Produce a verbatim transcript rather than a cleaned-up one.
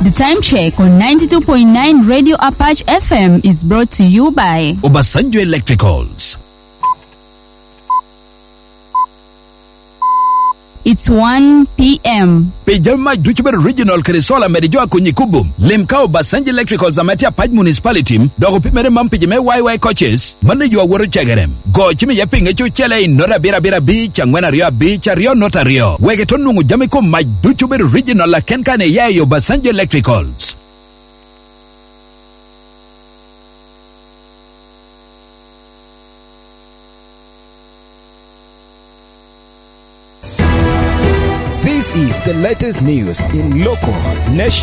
The time check on ninety-two point nine Radio Apache F M is brought to you by Obasanjo Electricals. It's one p m Pejama Duchber Regional Kerisola Medijoa Kunyikubum. Limkao Obasanjo Electricals Amatia Paj Municipality. Dogo Pimere Mampijame Y Y coaches. Manajua Woro Chagarem. Go Chimi Yaping Echo Chele in Nora Bira Bira Beach, Angwena Rio Beach, Rio Nota Rio. Wegetonu Jamiko Maj Duchber Regional La Kenkane Yayo Obasanjo Electricals. This is the latest news in local, national,